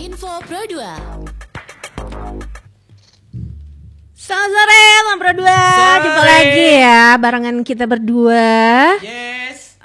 Info Pro 2. Selamat sore, Mam Pro 2. Jumpa lagi ya, barengan kita berdua. Yes.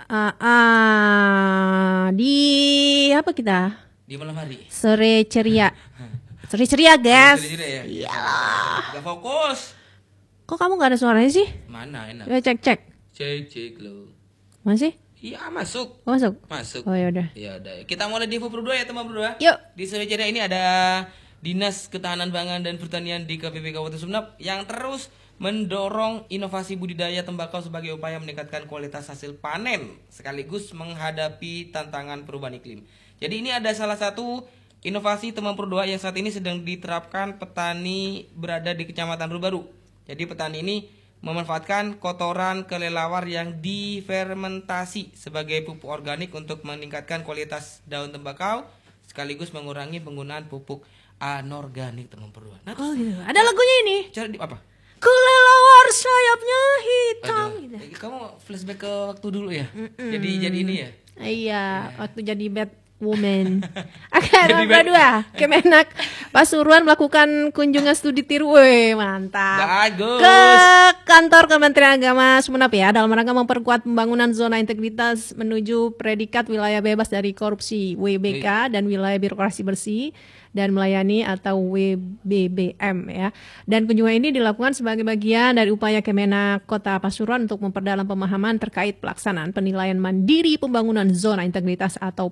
Di apa kita? Di malam hari. Sore ceria. Sore ceria, guys. Ya? Iyalah. Gak fokus. Kok kamu gak ada suaranya sih? Mana enak? Coba cek. Cek lo. Masih? Iya masuk. Oh, masuk. Masuk. Oh ya udah. Ya udah. Kita mulai di Info Pro 2 ya teman Pro 2. Yuk. Di sore ceria ini ada Dinas Ketahanan Pangan dan Pertanian di KPP Kabupaten Sumeneb yang terus mendorong inovasi budidaya tembakau sebagai upaya meningkatkan kualitas hasil panen sekaligus menghadapi tantangan perubahan iklim. Jadi ini ada salah satu inovasi teman Pro 2 yang saat ini sedang diterapkan petani berada di Kecamatan Rubaru. Jadi petani ini memanfaatkan kotoran kelelawar yang difermentasi sebagai pupuk organik untuk meningkatkan kualitas daun tembakau sekaligus mengurangi penggunaan pupuk anorganik teman Pro 2. Nah, Oh gitu. Ada lagunya ini. cara di apa? Kelelawar sayapnya hitam. Gitu. Kamu flashback ke waktu dulu ya? Jadi ini ya? Iya, waktu jadi bad woman. Akhirnya Pro 2, Kemenak Pasuruan melakukan kunjungan studi tiru. Wih, mantap. Bagus. Ke kantor Kementerian Agama Sumeneb ya, dalam rangka memperkuat pembangunan zona integritas menuju predikat wilayah bebas dari korupsi WBK dan wilayah birokrasi bersih dan melayani atau WBBM ya. Dan kunjungan ini dilakukan sebagai bagian dari upaya Kemenak Kota Pasuruan untuk memperdalam pemahaman terkait pelaksanaan penilaian mandiri pembangunan zona integritas atau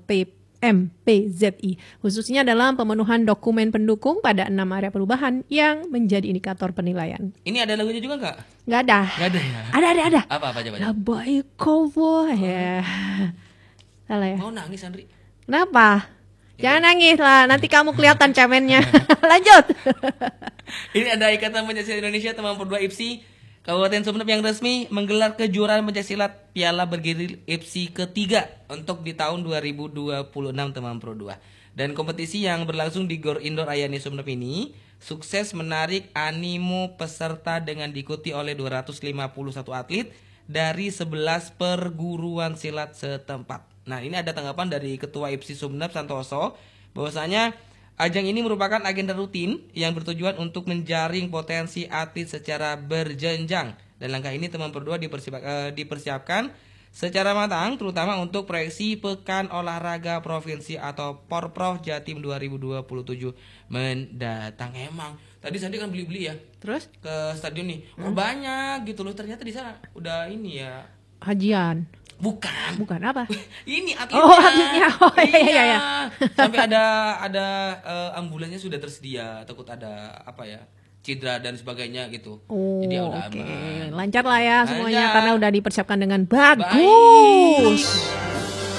PMPZI, khususnya dalam pemenuhan dokumen pendukung pada 6 area perubahan yang menjadi indikator penilaian. Ini ada lagunya juga nggak? Nggak ada. Nggak ada ya? Ada. Apa coba? Labai cowboy ya. Salah ya? Mau nangis Andri? Kenapa? Jangan nangis lah, nanti kamu kelihatan cemennya. Lanjut. Ini ada Ikatan Pencaksilat Indonesia teman Pro 2 IPSI Kabupaten Sumeneb yang resmi menggelar kejuaraan pencaksilat Piala Bergilir IPSI ketiga untuk di tahun 2026 teman Pro 2. Dan kompetisi yang berlangsung di Gor Indoor Ayani Sumeneb ini sukses menarik animo peserta dengan diikuti oleh 251 atlet dari 11 perguruan silat setempat. Nah, ini ada tanggapan dari Ketua IPSI Sumeneb Santoso bahwasanya ajang ini merupakan agenda rutin yang bertujuan untuk menjaring potensi atlet secara berjenjang. Dan langkah ini teman Pro 2 dipersiapkan secara matang terutama untuk proyeksi Pekan Olahraga Provinsi atau Porprov Jatim 2027 mendatang. Emang tadi Sandi kan beli-beli ya. Terus Ke stadion nih. Oh, banyak gitu loh. Ternyata di sana udah ini ya. hajian. Bukan Apa? Ini atletnya. Oh, atletnya. Oh, iya. Sampai ada ambulannya sudah tersedia, takut ada apa ya? Cedera dan sebagainya gitu. Oh, jadi ya udah oke. aman. Lancar lah ya semuanya Lancar. karena udah dipersiapkan dengan bagus.